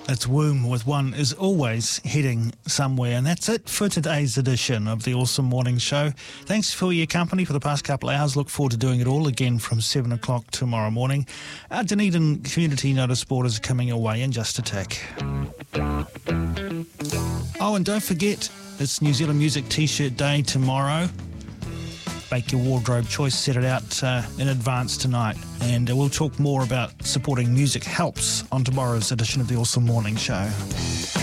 Its womb with one is always heading somewhere. And that's it for today's edition of the Awesome Morning Show. Thanks for your company for the past couple of hours. Look forward to doing it all again from 7 o'clock tomorrow morning. Our Dunedin Community Notice board is coming away in just a tick. Oh, and don't forget, it's New Zealand Music T-shirt Day tomorrow. Make your wardrobe choice, set it out in advance tonight. And we'll talk more about supporting Music Helps on tomorrow's edition of the Awesome Morning Show.